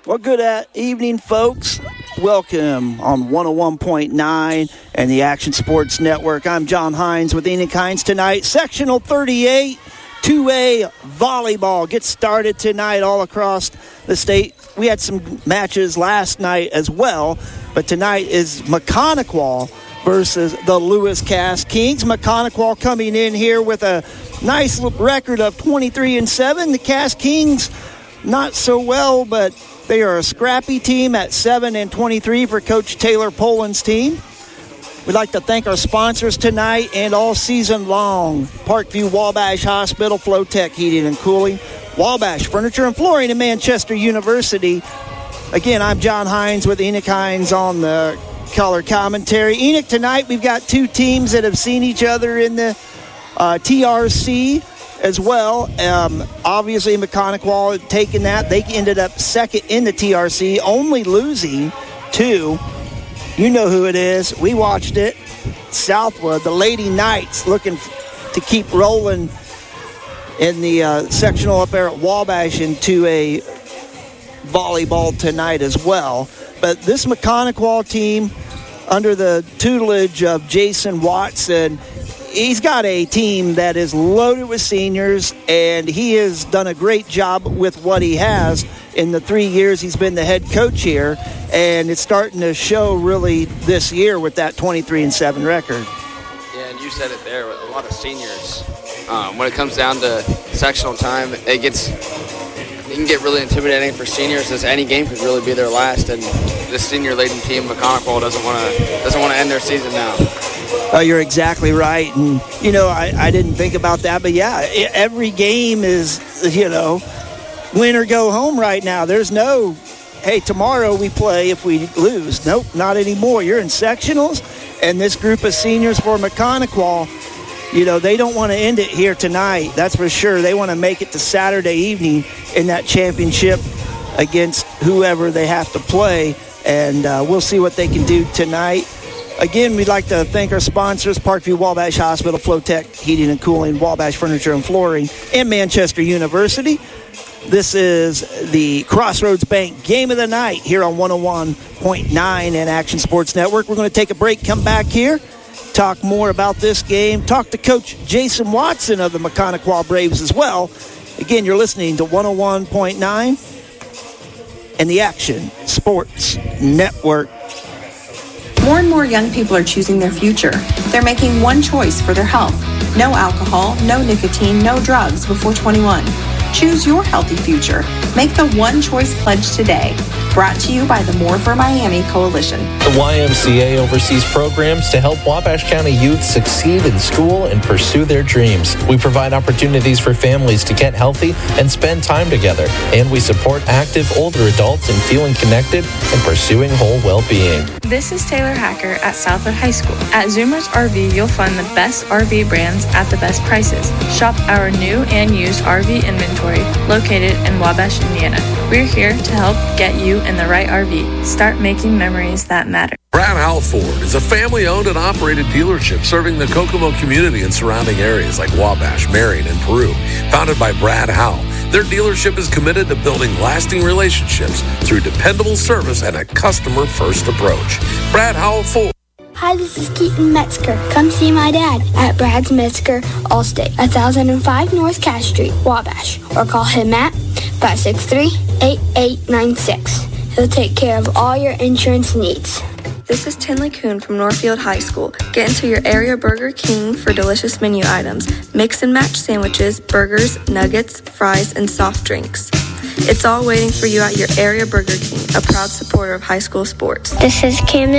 Well, good evening, folks. Welcome on 101.9 and the Action Sports Network. I'm John Hines with Enoch Hines tonight. Sectional 38, 2A volleyball gets started tonight all across the state. We had some matches last night as well, but tonight is Mechanical versus the Lewis Cass Kings. Mechanical coming in here with a nice record of 23-7. The Cass Kings not so well, but they are a scrappy team at 7-23 for Coach Taylor Poland's team. We'd like to thank our sponsors tonight and all season long. Parkview Wabash Hospital, Flowtech Heating and Cooling, Wabash Furniture and Flooring, and Manchester University. Again, I'm John Hines with Enoch Hines on the color commentary. Enoch, tonight we've got two teams that have seen each other in the TRC as well. Obviously, Mechanical had taken that. They ended up second in the TRC, only losing to, you know who it is. We watched it. Southwood, the Lady Knights, looking to keep rolling in the sectional up there at Wabash into a volleyball tonight as well. But this Mechanical team, under the tutelage of Jason Watson, he's got a team that is loaded with seniors, and he has done a great job with what he has in the 3 years he's been the head coach here, and it's starting to show really this year with that 23-7 record. Yeah, and you said it there, with a lot of seniors. When it comes down to sectional time, it can get really intimidating for seniors, as any game could really be their last, and this senior-laden team, Mechanical, doesn't want to end their season now. Oh, you're exactly right. And, you know, I didn't think about that. But, yeah, every game is, you know, win or go home right now. There's no, hey, tomorrow we play if we lose. Nope, not anymore. You're in sectionals. And this group of seniors for Mechanical, you know, they don't want to end it here tonight. That's for sure. They want to make it to Saturday evening in that championship against whoever they have to play. And we'll see what they can do tonight. Again, we'd like to thank our sponsors, Parkview Wabash Hospital, Flowtech Heating and Cooling, Wabash Furniture and Flooring, and Manchester University. This is the Crossroads Bank Game of the Night here on 101.9 and Action Sports Network. We're going to take a break, come back here, talk more about this game, talk to Coach Jason Watson of the Mechanical Braves as well. Again, you're listening to 101.9 and the Action Sports Network. More and more young people are choosing their future. They're making one choice for their health. No alcohol, no nicotine, no drugs before 21. Choose your healthy future. Make the One Choice Pledge today. Brought to you by the More for Miami Coalition. The YMCA oversees programs to help Wabash County youth succeed in school and pursue their dreams. We provide opportunities for families to get healthy and spend time together. And we support active older adults in feeling connected and pursuing whole well-being. This is Taylor Hacker at Southwood High School. At Zoomer's RV, you'll find the best RV brands at the best prices. Shop our new and used RV inventory located in Wabash, Indiana. We're here to help get you in the right RV. Start making memories that matter. Brad Howell Ford is a family-owned and operated dealership serving the Kokomo community and surrounding areas like Wabash, Marion, and Peru. Founded by Brad Howell, their dealership is committed to building lasting relationships through dependable service and a customer-first approach. Brad Howell Ford. Hi, this is Keaton Metzger. Come see my dad at Brad's Metzger Allstate, 1005 North Cass Street, Wabash, or call him at 563-8896. He'll take care of all your insurance needs. This is Tinley Kuhn from Northfield High School. Get into your area Burger King for delicious menu items, mix and match sandwiches, burgers, nuggets, fries, and soft drinks. It's all waiting for you at your area Burger King, a proud supporter of high school sports. This is Camden